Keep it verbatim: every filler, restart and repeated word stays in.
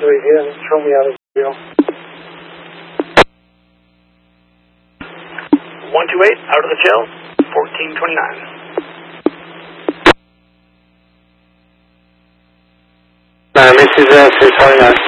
three here and throw me out of the deal. one two eight, out of the jail, fourteen twenty-nine. Uh, this is uh, six twenty-nine.